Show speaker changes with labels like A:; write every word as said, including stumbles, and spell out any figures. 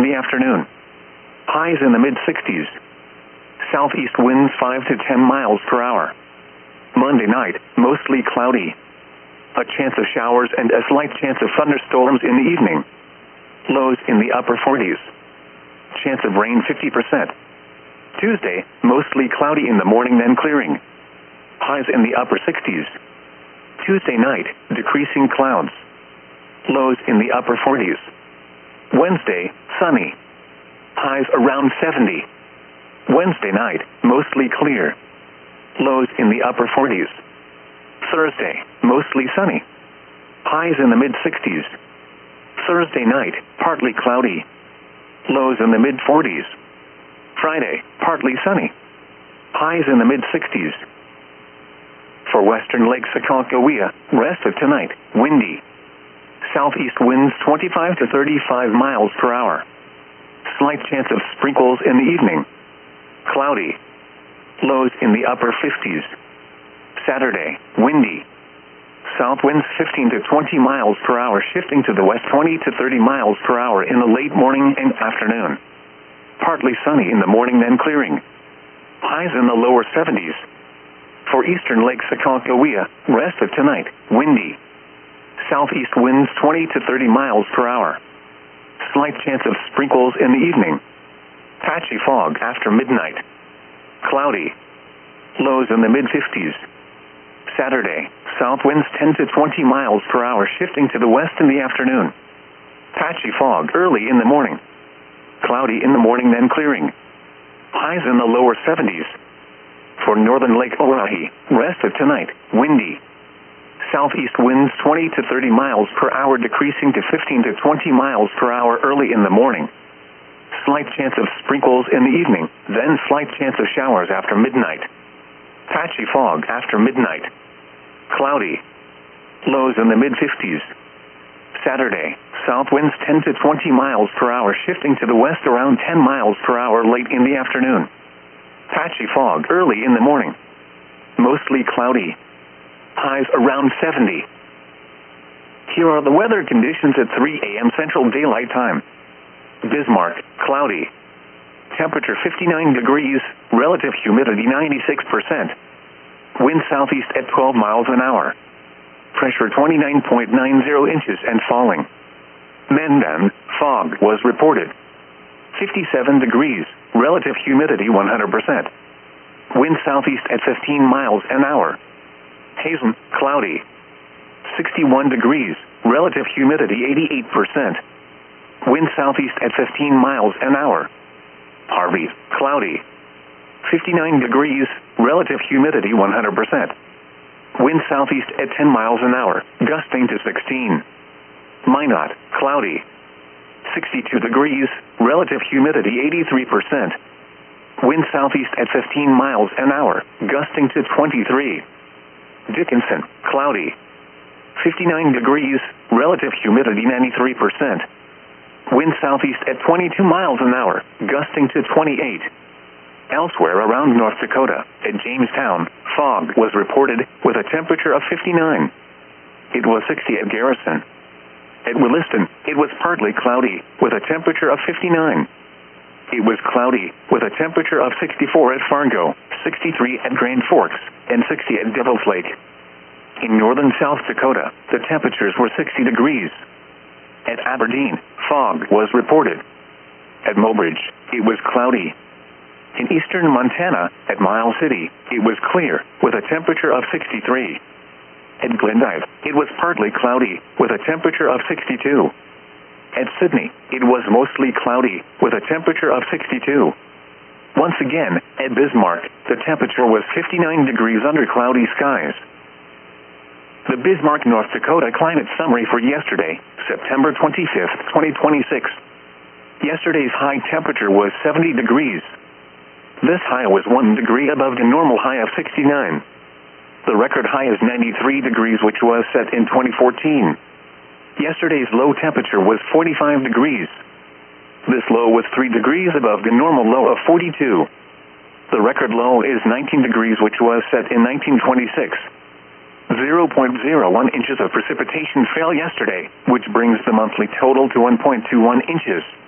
A: in the afternoon. Highs in the mid-sixties. Southeast winds five to ten miles per hour. Monday night, mostly cloudy. A chance of showers and a slight chance of thunderstorms in the evening. Lows in the upper forties. Chance of rain fifty percent. Tuesday, mostly cloudy in the morning then clearing. Highs in the upper sixties. Tuesday night, decreasing clouds. Lows in the upper forties. Wednesday, sunny. Highs around seventy. Wednesday night, mostly clear. Lows in the upper forties. Thursday, mostly sunny. Highs in the mid-sixties. Thursday night, partly cloudy. Lows in the mid-forties. Friday, partly sunny. Highs in the mid-sixties. For western Lake Sakakawea, rest of tonight, windy. Southeast winds twenty-five to thirty-five miles per hour. Slight chance of sprinkles in the evening. Cloudy. Lows in the upper fifties. Saturday, windy. South winds fifteen to twenty miles per hour, shifting to the west twenty to thirty miles per hour in the late morning and afternoon. Partly sunny in the morning then clearing. Highs in the lower seventies. For eastern Lake Sakakawea, rest of tonight, windy. Southeast winds twenty to thirty miles per hour. Slight chance of sprinkles in the evening. Patchy fog after midnight. Cloudy. Lows in the mid-fifties. Saturday, south winds ten to twenty miles per hour, shifting to the west in the afternoon. Patchy fog early in the morning. Cloudy in the morning then clearing. Highs in the lower seventies. For northern Lake Oahe, rest of tonight, windy. Southeast winds twenty to thirty miles per hour, decreasing to fifteen to twenty miles per hour early in the morning. Slight chance of sprinkles in the evening, then slight chance of showers after midnight. Patchy fog after midnight. Cloudy. Lows in the mid-fifties. Saturday, south winds ten to twenty miles per hour, shifting to the west around ten miles per hour late in the afternoon. Patchy fog early in the morning. Mostly cloudy. Highs around seventy. Here are the weather conditions at three a m Central Daylight Time. Bismarck, cloudy. Temperature fifty-nine degrees, relative humidity ninety-six percent. Wind southeast at twelve miles an hour. Pressure twenty-nine point nine zero inches and falling. Mendon, fog was reported. fifty-seven degrees, relative humidity one hundred percent. Wind southeast at fifteen miles an hour. Hazen, cloudy. sixty-one degrees, relative humidity eighty-eight percent. Wind southeast at fifteen miles an hour. Harvey, cloudy. fifty-nine degrees, relative humidity one hundred percent. Wind southeast at ten miles an hour, gusting to sixteen. Minot, cloudy. sixty-two degrees, relative humidity eighty-three percent. Wind southeast at fifteen miles an hour, gusting to twenty-three. Dickinson, cloudy. fifty-nine degrees, relative humidity ninety-three percent. Wind southeast at twenty-two miles an hour, gusting to twenty-eight. Elsewhere around North Dakota, at Jamestown, fog was reported with a temperature of fifty-nine. It was sixty at Garrison. At Williston, it was partly cloudy with a temperature of fifty-nine. It was cloudy with a temperature of sixty-four at Fargo, sixty-three at Grand Forks, and sixty at Devil's Lake. In northern South Dakota, the temperatures were sixty degrees. At Aberdeen, fog was reported. At Mobridge, it was cloudy. In eastern Montana, at Miles City, it was clear with a temperature of sixty-three. At Glendive, it was partly cloudy with a temperature of sixty-two. At Sydney, it was mostly cloudy with a temperature of sixty-two. Once again, at Bismarck, the temperature was fifty-nine degrees under cloudy skies. The Bismarck, North Dakota climate summary for yesterday, September twenty-fifth, twenty twenty-six. Yesterday's high temperature was seventy degrees. This high was one degree above the normal high of sixty-nine. The record high is ninety-three degrees, which was set in twenty fourteen. Yesterday's low temperature was forty-five degrees. This low was three degrees above the normal low of forty-two. The record low is nineteen degrees, which was set in nineteen twenty-six. zero point zero one inches of precipitation fell yesterday, which brings the monthly total to one point two one inches.